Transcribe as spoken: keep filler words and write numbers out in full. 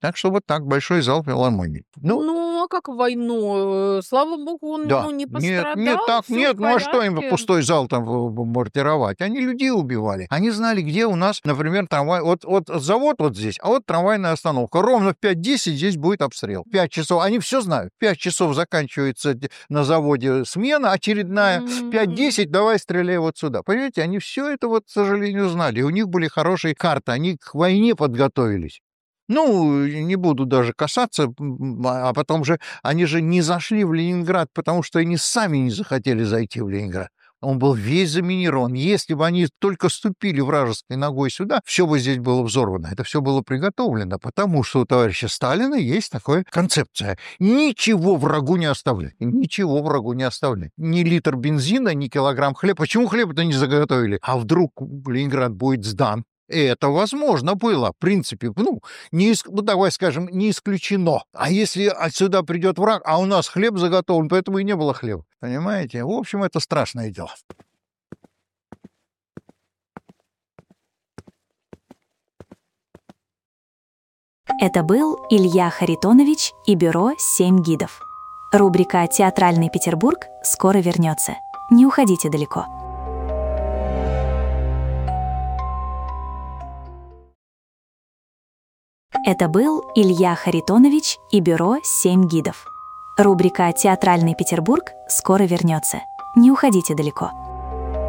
Так что вот так, большой зал филармонии. Ну, Ну, а как в войну? Э, слава богу, он, да. ну, не Нет, нет, пострадал, так всё в нет, ну а что им порядке. пустой зал там в бомбардировать? Они людей убивали. Они знали, где у нас, например, трамвай. Вот, вот завод вот здесь, а вот трамвайная остановка. Ровно в пять десять здесь будет обстрел. пять часов. Они все знают. В пять часов заканчивается д- на заводе смена очередная. В пять М. десять давай стреляй вот сюда. Понимаете, они все это вот, к сожалению, знали. И у них были хорошие карты. Они к войне подготовились. Ну, не буду даже касаться, м, а потом же они же не зашли в Ленинград, потому что они сами не захотели зайти в Ленинград. Он был весь заминирован. Если бы они только ступили вражеской ногой сюда, все бы здесь было взорвано. Это все было приготовлено, потому что у товарища Сталина есть такая концепция. Ничего врагу не оставлять. Ничего врагу не оставлять. Ни литр бензина, ни килограмм хлеба. Почему хлеб-то не заготовили? А вдруг Ленинград будет сдан? И это возможно было, в принципе, ну, не, ис- ну, давай скажем, не исключено. А если отсюда придет враг, а у нас хлеб заготовлен, поэтому и не было хлеба. Понимаете? В общем, это страшное дело. Это был Илья Харитонович и бюро «Семь гидов». Рубрика «Театральный Петербург» скоро вернется. Не уходите далеко. Это был Илья Харитонович и бюро «Семь гидов». Рубрика «Театральный Петербург» скоро вернется. Не уходите далеко.